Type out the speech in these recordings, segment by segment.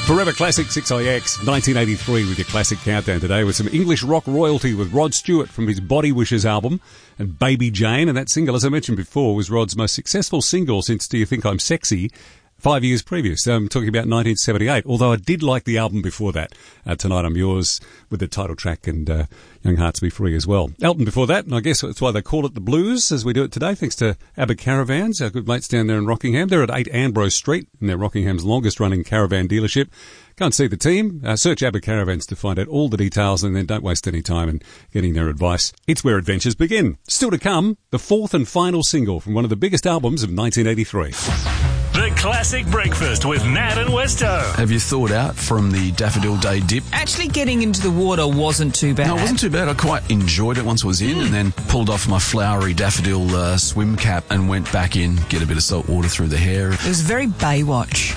Forever Classic 6IX, 1983 with your classic countdown today with some English rock royalty with Rod Stewart from his Body Wishes album and Baby Jane. And that single, as I mentioned before, was Rod's most successful single since Do You Think I'm Sexy? 5 years previous. I'm talking about 1978, although I did like the album before that. Tonight I'm Yours with the title track and Young Hearts Be Free as well. Elton before that, and I guess that's why they call it the blues as we do it today, thanks to ABBA Caravans, our good mates down there in Rockingham. They're at 8 Ambrose Street, and they're Rockingham's longest running caravan dealership. Go and see the team. Search ABBA Caravans to find out all the details, and then don't waste any time in getting their advice. It's where adventures begin. Still to come, the fourth and final single from one of the biggest albums of 1983. The Classic Breakfast with Nat and Westo. Have you thawed out from the Daffodil Day dip? Actually, getting into the water wasn't too bad. No, it wasn't too bad. I quite enjoyed it once I was in and then pulled off my flowery daffodil swim cap and went back in, get a bit of salt water through the hair. It was very Baywatch.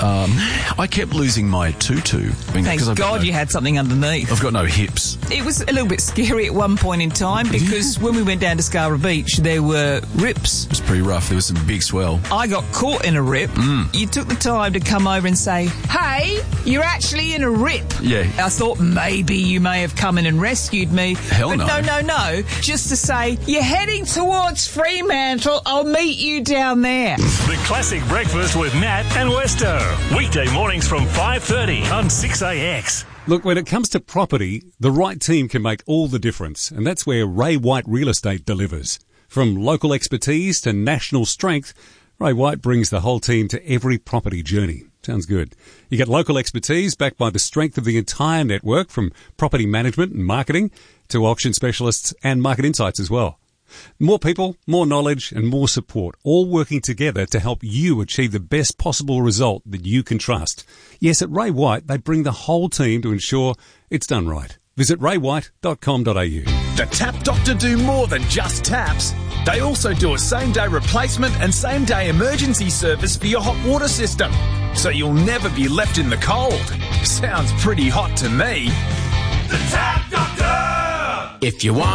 I kept losing my tutu. Thank God you had something underneath. I've got no hips. It was a little bit scary at one point in time because when we went down to Scarborough Beach, there were rips. It was pretty rough. There was some big swell. I got caught in a rip. You took the time to come over and say, hey, you're actually in a rip. Yeah. I thought maybe you may have come in and rescued me. Hell no. But no. Just to say, you're heading towards Fremantle. I'll meet you down there. The Classic Breakfast with Nat and Westo. Weekday mornings from 5:30 on 6AX. Look, when it comes to property, the right team can make all the difference, and that's where Ray White Real Estate delivers. From local expertise to national strength, Ray White brings the whole team to every property journey. Sounds good. You get local expertise backed by the strength of the entire network, from property management and marketing to auction specialists and market insights as well. More people, more knowledge and more support, all working together to help you achieve the best possible result that you can trust. Yes, at Ray White, they bring the whole team to ensure it's done right. Visit raywhite.com.au. The Tap Doctor do more than just taps. They also do a same-day replacement and same-day emergency service for your hot water system, so you'll never be left in the cold. Sounds pretty hot to me. The Tap Doctor! If you want